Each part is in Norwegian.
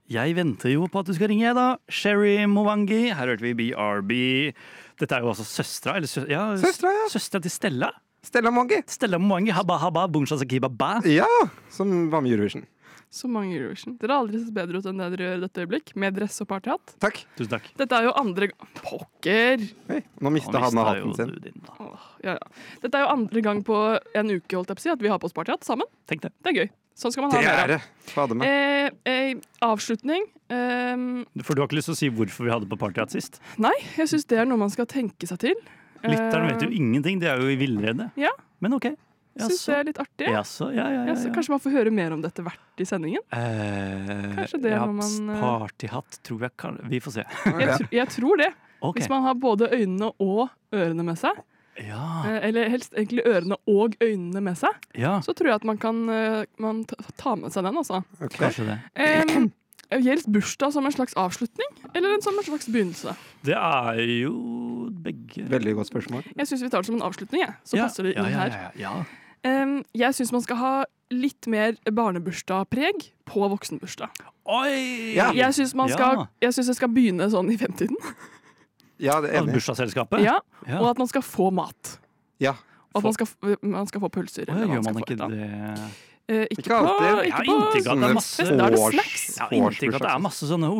Jeg venter jo på at du skal ringe, jeg da. Sherry Mwangi. Her hørte vi BRB. Dette er jo altså søstra, eller søstra til Stella. Stella Mwangi. Stella Mwangi, habba habba, bungsha sakiba ba. Ja, som var med Eurovision. Så mange Eurovision. Dere har aldri sett bedre ut enn det dere gjør i dette øyeblikk, med dress og partyhatt. Takk. Tusen takk. Dette er jo andre Pokker! Hei, nå mistet han hatten sin. Ja. Dette er jo andre gang på en uke, holdt jeg på å si, at vi har på oss partyhatt sammen. Tenk det. Det er gøy. Sånn skal man ha Det mer er det. Fader meg. Avslutning. For du har ikke lyst til å si hvorfor vi hadde på partyhatt sist? Nei, jeg synes det er noe man skal tenke seg til. Lytterne vet jo ingenting, de er jo i villrede. Ja. Men ok. Jeg synes det er litt artig. Jaså, ja. Så kanskje man får høre mer om dette hvert i sendingen? Kanskje det er noe man... Partyhatt tror jeg kan... Vi får se. Jeg tror det. Okay. Hvis man har både øynene og ørene med seg, eller helst egentlig ørene og øynene med seg, så tror jeg at man kan ta med seg den, altså. Okay. Kanskje det. Gjelder bursdag som en slags avslutning, eller som en slags begynnelse? Det er jo begge. Veldig godt spørsmål. Jeg synes vi tar det som en avslutning, så passer det inn her. Ja. Jeg synes man skal ha litt mer barnebursdagpreg på voksenbursdag. Oi! Ja. Jeg synes det skal begynne sånn i 50-tiden. Ja, det er enig. Bursdagsselskapet? Ja, og at man skal få mat. Ja. Og at man skal få pølser. Gjør man ikke det? Ikke alltid. Jeg har inntrykk av at det er masse Da er det snacks. Jeg har inntrykk av at det er masse sånne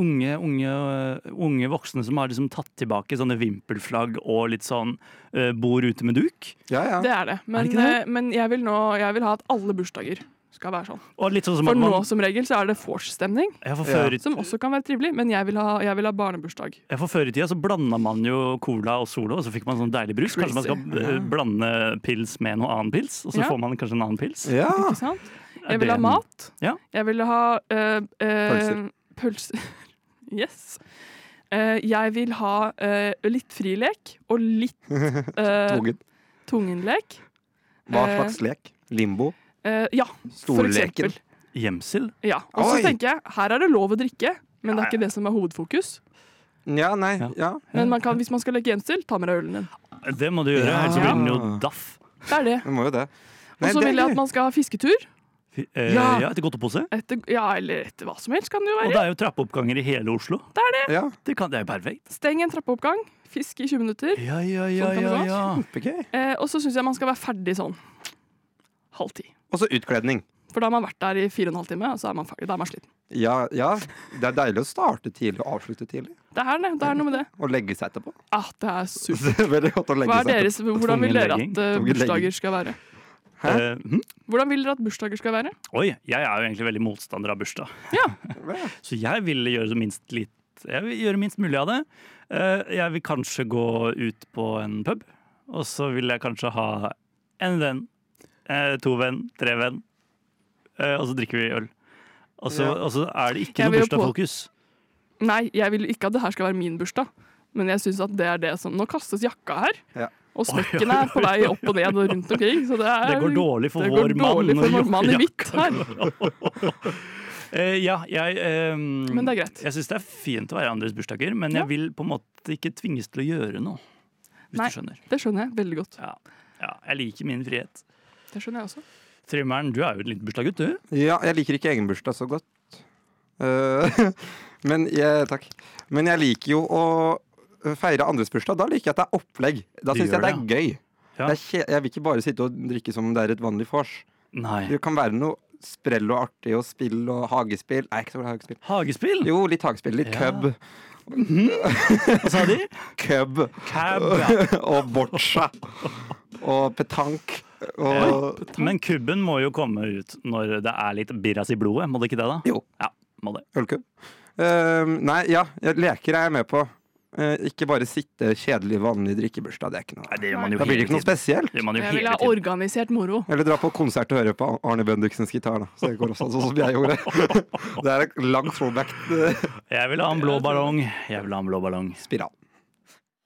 unge voksne som har liksom tatt tilbake sånne vimpelflagg og litt sånn bord ute med duk. Ja. Det er det. Men jeg vil ha at alle bursdager skal være sånn. Og litt sånn som For nå som regel så er det vorsstemning, som også kan være trivelig, men jeg vil ha barnebursdag. For før i tida så blanda man jo cola og Solo, og så fikk man sånn deilig brus. Kanskje man skal blande pils med noe annen pils, og så får man kanskje en annen pils. Ja. Ikke sant? Jeg vil ha mat. Ja. Jeg vil ha pølser. Yes. Jeg vil ha litt frilek og litt tungenlek. Hva slags lek? Limbo? Ja, for eksempel. Gjemsel? Ja, og så tenker jeg, her er det lov å drikke, men det er ikke det som er hovedfokus. Ja. Men hvis man skal leke gjemsel, ta med deg ølen din. Det må du gjøre, ellers så blir den jo daff. Det er det. Det må jo det. Og så vil jeg at man skal ha fisketur. Etter godtepose? Eller etter hva som helst kan det jo være. Og det er jo trappeoppganger i hele Oslo. Det er det. Ja. Det er jo perfekt. Steng en trappeoppgang, fiske i 20 minutter. Ja. Kjempegøy. Og så synes jeg man skal være ferdig sånn 9:30. Og så utkledning. For da har man vært der i 4,5 timer, og så er man ferdig. Da er man sliten. Ja. Det er deilig å starte tidlig og avslutte tidlig. Det er noe med det. Og legge seg etterpå. Det er supert. Det er veldig godt å legge seg etterpå. Hvordan vil dere at bursdager skal være? Hvordan vil dere at bursdager skal være? Oi, jeg er jo egentlig veldig motstander av bursdag. Ja. Så jeg vil gjøre minst mulig av det. Jeg vil kanskje gå ut på en pub, og så vil jeg kanskje ha en venn, 2 venn, 3 venn, og så drikker vi øl. Og så er det ikke noe bursdagsfokus. Nei, jeg vil ikke at det her skal være min bursdag, men jeg synes at det er det som... Nå kastes jakka her. Ja. Og smekken er på vei opp og ned og rundt omkring. Så det går dårlig for vår mann i hvitt her. Men det er greit. Jeg synes det er fint å være andres bursdager, men jeg vil på en måte ikke tvinges til å gjøre noe. Hvis du skjønner. Det skjønner jeg veldig godt. Ja, jeg liker min frihet. Det skjønner jeg også. Trimmeren, du er jo en liten bursdagsgutt, du? Ja, jeg liker ikke egen bursdag så godt. Takk. Men jeg liker jo å feire andres bursdag. Da liker jeg at det er opplegg. Da synes jeg det er gøy. Ja. Jeg vil ikke bare sitte og drikke som det er et vanlig vors. Nei. Det kan være noe sprell og artig og spill og hagespill. Nei, ikke så glad i hagespill. Hagespill? Jo, litt hagespill. Litt cub. Hva sa de? Cub. Og boccia. Og petank. Men kubben må jo komme ut når det er litt birras i blodet. Må det ikke det, da? Jo. Ja, må det. Ølkubb. Leker er jeg med på. Ikke bare sitte kjedelig vanlig drikkebursdag. Det er ikke noe. Nei, da blir det ikke noe spesielt. Jeg vil ha organisert moro. Eller dra på konsert og høre på Arne Bendiksens gitar. Da. Så det går også sånn som jeg gjorde. Det er en lang throwback. Jeg vil ha en blå ballong. Spiral.